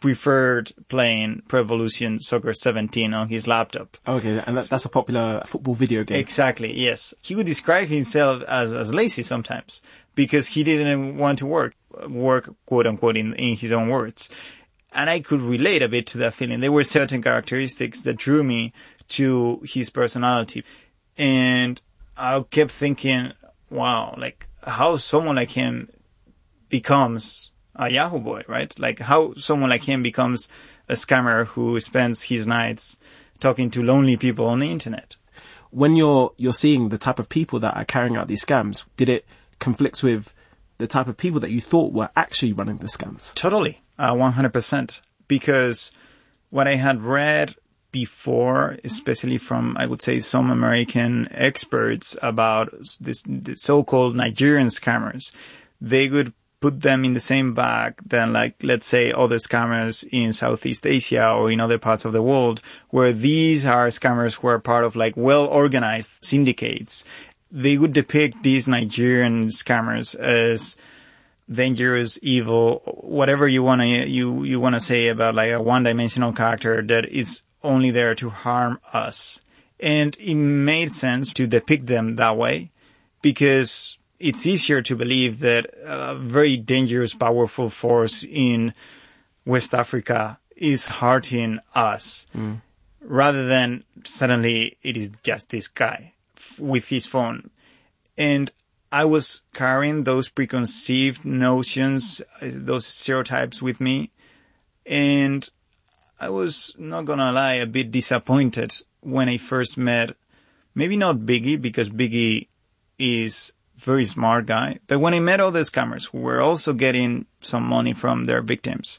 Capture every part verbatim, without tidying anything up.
preferred playing Pro Evolution Soccer seventeen on his laptop. Okay, and that, that's a popular football video game. Exactly, yes. He would describe himself as, as lazy sometimes because he didn't want to work, work, quote unquote, in, in his own words. And I could relate a bit to that feeling. There were certain characteristics that drew me to his personality. And I kept thinking, wow, like how someone like him becomes a Yahoo boy, right? Like how someone like him becomes a scammer who spends his nights talking to lonely people on the internet. When you're you're seeing the type of people that are carrying out these scams, did it conflict with the type of people that you thought were actually running the scams? Totally, uh, one hundred percent. Because what I had read before, especially from, I would say, some American experts about this, the so-called Nigerian scammers, they would put them in the same bag than, like, let's say, other scammers in Southeast Asia or in other parts of the world, where these are scammers who are part of, like, well-organized syndicates. They would depict these Nigerian scammers as dangerous, evil, whatever you want to, you, you want to say about, like, a one-dimensional character that is only there to harm us. And it made sense to depict them that way because it's easier to believe that a very dangerous, powerful force in West Africa is hurting us mm. rather than suddenly it is just this guy f- with his phone. And I was carrying those preconceived notions, those stereotypes with me. And I was, not gonna lie, a bit disappointed when I first met, maybe not Biggie, because Biggie is very smart guy. But when I met all the scammers who were also getting some money from their victims,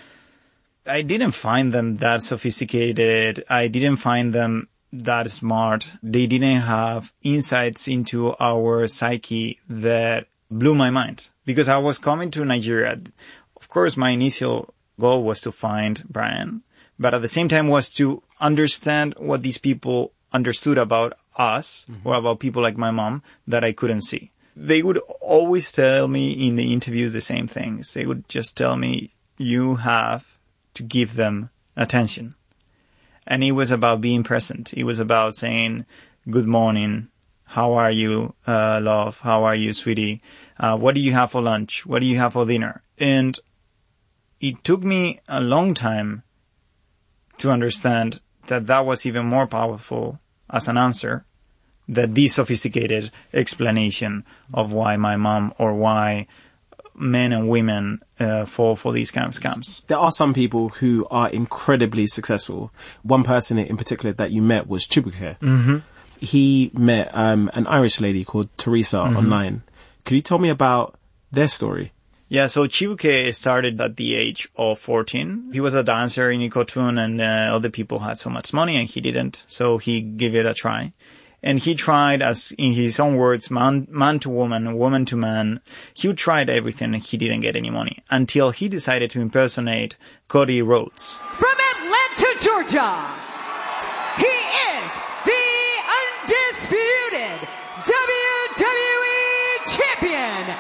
I didn't find them that sophisticated. I didn't find them that smart. They didn't have insights into our psyche that blew my mind. Because I was coming to Nigeria. Of course, my initial goal was to find Brian. But at the same time was to understand what these people understood about us mm-hmm. or about people like my mom that I couldn't see. They would always tell me in the interviews the same things. They would just tell me, you have to give them attention. And it was about being present. It was about saying, good morning. How are you, uh, love? How are you, sweetie? Uh, what do you have for lunch? What do you have for dinner? And it took me a long time to understand that that was even more powerful as an answer than this sophisticated explanation of why my mom or why men and women uh, fall for these kind of scams. There are some people who are incredibly successful. One person in particular that you met was Chibuke. Mm-hmm. He met um, an Irish lady called Teresa mm-hmm. online. Could you tell me about their story? Yeah, so Chibuke started at the age of fourteen. He was a dancer in Ikotun and uh, other people had so much money and he didn't. So he gave it a try. And he tried, as in his own words, man, man to woman, woman to man. He tried everything and he didn't get any money until he decided to impersonate Cody Rhodes. From Atlanta, Georgia, he is the undisputed W W E champion,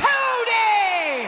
Cody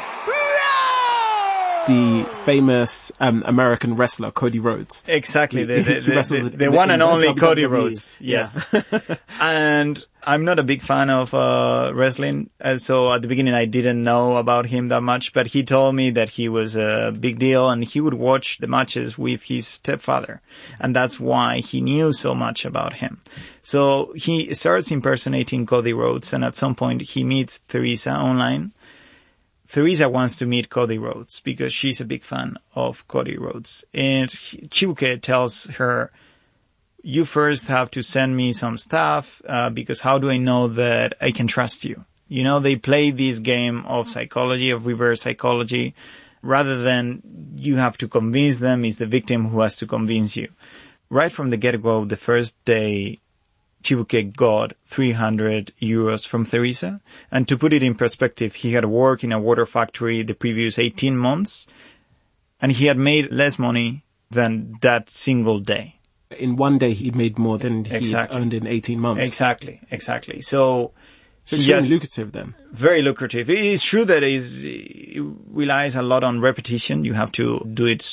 Rhodes! The famous um, American wrestler, Cody Rhodes. Exactly, the, the, the, the, the one and only Cody Rhodes. Yes. Yeah. And I'm not a big fan of uh, wrestling, and so at the beginning I didn't know about him that much, but he told me that he was a big deal and he would watch the matches with his stepfather, and that's why he knew so much about him. So he starts impersonating Cody Rhodes, and at some point he meets Teresa online. Teresa wants to meet Cody Rhodes because she's a big fan of Cody Rhodes. And Chibuke tells her, you first have to send me some stuff, uh, because how do I know that I can trust you? You know, they play this game of psychology, of reverse psychology, rather than you have to convince them. It's the victim who has to convince you. Right from the get-go, the first day, Chibuke got three hundred euros from Teresa. And to put it in perspective, he had worked in a water factory the previous eighteen months, and he had made less money than that single day. In one day, he made more than he exactly. earned in eighteen months. Exactly, exactly. So, so it's really lucrative then. Very lucrative. It's true that it relies a lot on repetition. You have to do it